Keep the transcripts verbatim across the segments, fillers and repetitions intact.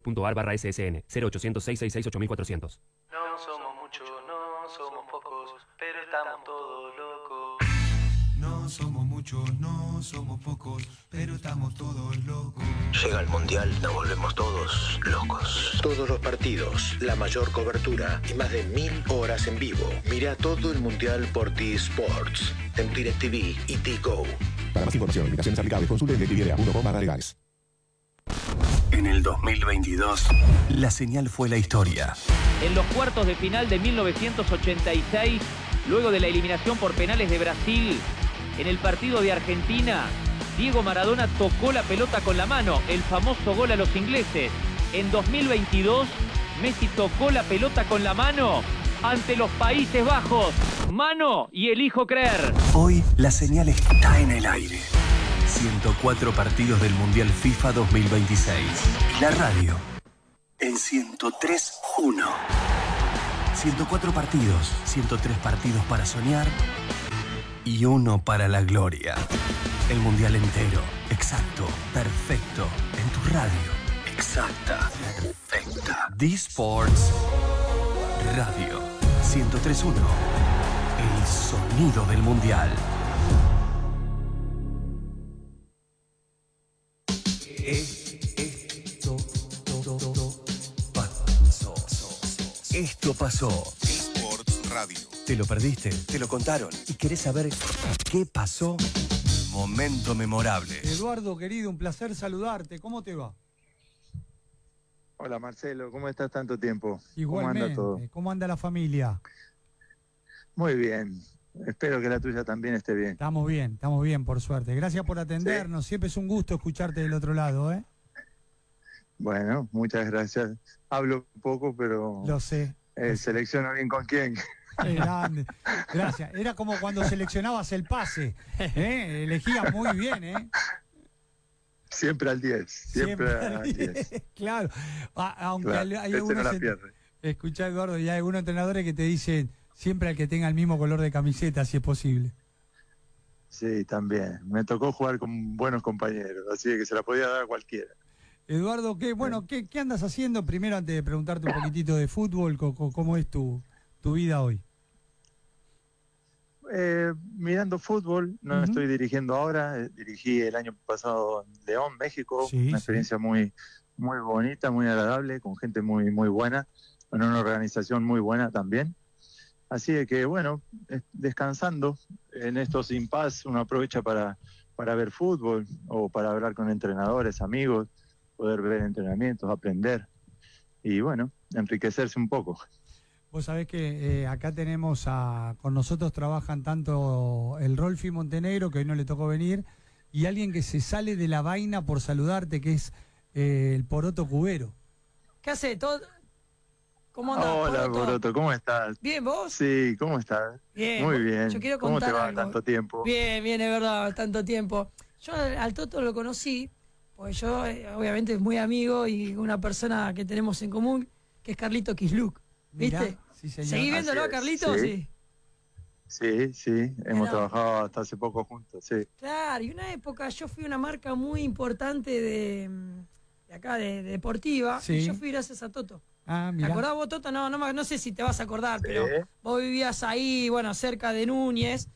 punto ar barra S S N, cero ochocientos, seiscientos sesenta y seis, ocho mil cuatrocientos. No somos muchos, no somos pocos, pero estamos todos locos. No somos muchos, no somos pocos, pero estamos todos locos. Llega el Mundial, nos volvemos todos locos. Todos los partidos, la mayor cobertura y más de mil horas en vivo. Mira todo el Mundial por T-Sports, en DirecTV y T-Go. Para más información, limitaciones aplicables, consulte en directv punto com barra legales. En el dos mil veintidós, la señal fue la historia. En los cuartos de final de mil novecientos ochenta y seis, luego de la eliminación por penales de Brasil, en el partido de Argentina, Diego Maradona tocó la pelota con la mano, el famoso gol a los ingleses. En dos mil veintidós, Messi tocó la pelota con la mano ante los Países Bajos. Mano y elijo creer. Hoy la señal está en el aire. ciento cuatro partidos del Mundial FIFA dos mil veintiséis. La radio en ciento tres punto uno. ciento cuatro partidos, ciento tres partidos para soñar y uno para la gloria. El Mundial entero, exacto, perfecto, en tu radio. Exacta, perfecta. D-Sports Radio ciento tres punto uno. El sonido del Mundial. Esto pasó. Esto pasó. Sports Radio. ¿Te lo perdiste? ¿Te lo contaron? ¿Y querés saber qué pasó? Momento memorable. Eduardo, querido, un placer saludarte. ¿Cómo te va? Hola Marcelo, ¿cómo estás tanto tiempo? Igualmente. ¿Cómo anda todo? ¿Cómo anda la familia? Muy bien. Espero que la tuya también esté bien. Estamos bien, estamos bien, por suerte. Gracias por atendernos. Sí. Siempre es un gusto escucharte del otro lado, ¿eh? Bueno, muchas gracias. Hablo poco, pero... Lo sé. Eh, lo sé. Selecciono bien con quién. Qué grande. Gracias. Era como cuando seleccionabas el pase. ¿eh? Elegías muy bien, ¿eh? Siempre al diez. Siempre, Siempre al diez. Claro. A, aunque Claro, hay, hay ese algunos... no la en- pierde. Escuchá, Eduardo, y hay algunos entrenadores que te dicen siempre al que tenga el mismo color de camiseta, si es posible. Sí, también. Me tocó jugar con buenos compañeros, así que se la podía dar a cualquiera. Eduardo, ¿qué, bueno, ¿qué, qué andas haciendo? Primero, antes de preguntarte un poquitito de fútbol, co- co- ¿cómo es tu, tu vida hoy? Eh, mirando fútbol, no Ujú. estoy dirigiendo ahora, eh, dirigí el año pasado en León, México, Sí, una sí. experiencia muy, muy bonita, muy agradable, con gente muy, muy buena, con una organización muy buena también. Así de que, bueno, es- descansando en estos impasse, uno aprovecha para, para ver fútbol o para hablar con entrenadores, amigos, poder ver entrenamientos, aprender y, bueno, enriquecerse un poco. Vos sabés que eh, acá tenemos a, con nosotros trabajan tanto el Rolfi Montenegro, que hoy no le tocó venir, y alguien que se sale de la vaina por saludarte, que es eh, el Poroto Cubero. ¿Qué hace? ¿Todo? ¿Cómo andás, Hola, Poroto? Poroto, ¿cómo estás? ¿Bien, vos? Sí, ¿cómo estás? Bien. Muy bien. Yo quiero ¿Cómo te contar va algo. tanto tiempo? Bien, bien, es verdad, tanto tiempo. Yo al, al Toto lo conocí, porque yo, eh, obviamente, es muy amigo y una persona que tenemos en común, que es Carlito Kisluc. ¿Viste? Mirá, sí, señor. ¿Seguís viéndolo, Así es, Carlito? sí. Sí. Sí, sí, hemos no. trabajado hasta hace poco juntos, sí. Claro, y una época yo fui una marca muy importante de, de acá, de, de deportiva, Sí. y yo fui gracias a Toto. Ah, ¿Te mirá. acordás vos, Toto? No, no, me- no sé si te vas a acordar, Sí. pero vos vivías ahí, bueno, cerca de Núñez,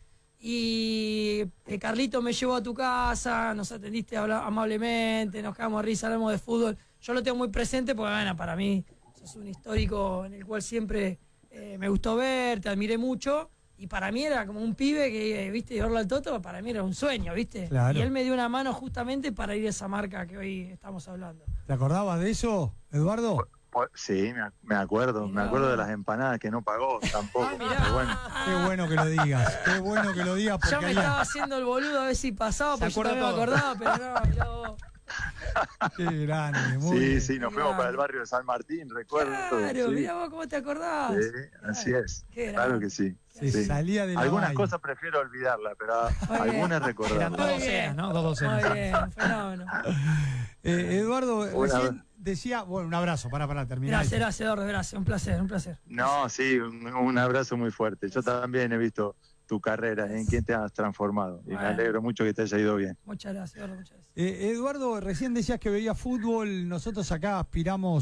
y eh, Carlito me llevó a tu casa, nos atendiste habla- amablemente, nos quedamos a risa, hablamos de fútbol. Yo lo tengo muy presente porque, bueno, para mí sos un histórico en el cual siempre eh, me gustó ver, te admiré mucho, y para mí era como un pibe que, eh, viste, y verlo al Toto, para mí era un sueño, viste. Claro. Y él me dio una mano justamente para ir a esa marca que hoy estamos hablando. ¿Te acordabas de eso, Eduardo? Pues, sí, me, ac- me acuerdo, Mirá me acuerdo de vos. las empanadas que no pagó tampoco. Ah, mirá. pero bueno, Qué bueno que lo digas, qué bueno que lo digas, porque Yo me ahí- estaba haciendo el boludo a ver si pasaba, Se porque yo acuerda también me todo. acordaba, pero no, mirá vos. qué grande, muy sí, bien. sí, nos fuimos para el barrio de San Martín, recuerdo. Claro, sí. mirá vos cómo te acordás. Sí, así es, Qué claro grande. que sí. Se sí. salía de la Algunas vaina. cosas prefiero olvidarlas, pero a- Muy bien. algunas Eran recordarlas. dos Muy docenas, bien. ¿no? Dos docenas. Muy bien, fenómeno. Eh, Eduardo, Una- recién decía, bueno, un abrazo, para, para terminar. Gracias, gracias, Eduardo, gracias. Un placer, un placer. No, sí, un, un abrazo muy fuerte. Yo también he visto tu carrera, en quién te has transformado. Y me Bueno. alegro mucho que te haya ido bien. Muchas gracias, Eduardo, muchas gracias. Eh, Eduardo, recién decías que veía fútbol, nosotros acá aspiramos